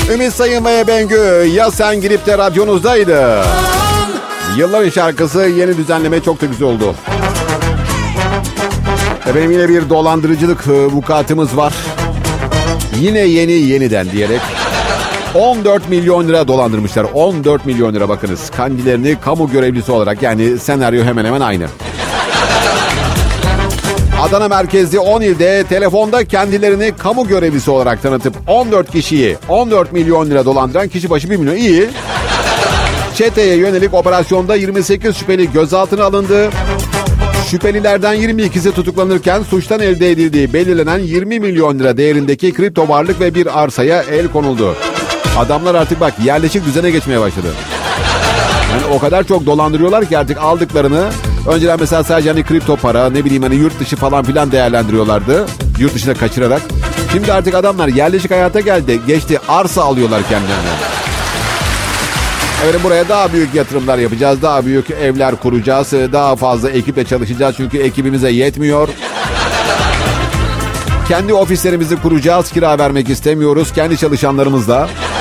Ümit Sayın ve Bengü, ya sen girip de radyonuzdaydı. Yılların şarkısı, yeni düzenleme çok da güzel oldu. Efendim, yine bir dolandırıcılık vukuatımız var. Yine yeniden diyerek 14 milyon lira dolandırmışlar. 14 milyon lira, bakınız. Kendilerini kamu görevlisi olarak, yani senaryo hemen hemen aynı. Adana merkezli 10 ilde telefonda kendilerini kamu görevlisi olarak tanıtıp 14 kişiyi 14 milyon lira dolandıran kişi başı 1 milyon. İyi. Çeteye yönelik operasyonda 28 şüpheli gözaltına alındı. Şüphelilerden 22'si tutuklanırken suçtan elde edildiği belirlenen 20 milyon lira değerindeki kripto varlık ve bir arsaya el konuldu. Adamlar artık bak yerleşik düzene geçmeye başladı. Yani o kadar çok dolandırıyorlar ki artık aldıklarını, önceden mesela sadece hani kripto para, ne bileyim hani yurt dışı falan filan değerlendiriyorlardı. Yurt dışına kaçırarak. Şimdi artık adamlar yerleşik hayata geçti, arsa alıyorlar kendilerine. Evet, buraya daha büyük yatırımlar yapacağız. Daha büyük evler kuracağız. Daha fazla ekiple çalışacağız çünkü ekibimize yetmiyor. Kendi ofislerimizi kuracağız. Kira vermek istemiyoruz. Kendi çalışanlarımızla.